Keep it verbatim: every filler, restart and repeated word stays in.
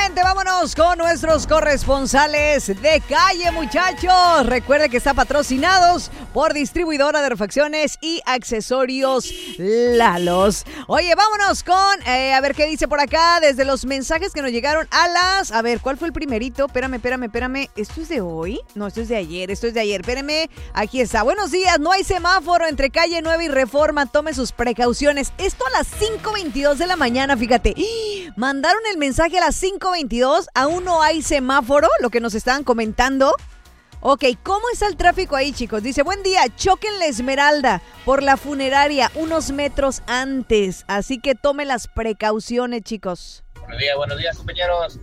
Rápidamente, vámonos con nuestros corresponsales de calle, muchachos. Recuerde que está patrocinados por distribuidora de refacciones y accesorios Lalos. Oye, vámonos con, eh, a ver qué dice por acá, desde los mensajes que nos llegaron a las... A ver, ¿cuál fue el primerito? Espérame, espérame, espérame. ¿Esto es de hoy? No, esto es de ayer, esto es de ayer. Espérame, aquí está. Buenos días, no hay semáforo entre calle nueve y Reforma. Tome sus precauciones. Esto a las cinco veintidós de la mañana, fíjate. Mandaron el mensaje a las cinco veintidós. Aún no hay semáforo, lo que nos estaban comentando. Ok, ¿cómo está el tráfico ahí, chicos? Dice, buen día, choquen la Esmeralda por la funeraria unos metros antes. Así que tome las precauciones, chicos. Buenos días, buenos días, compañeros.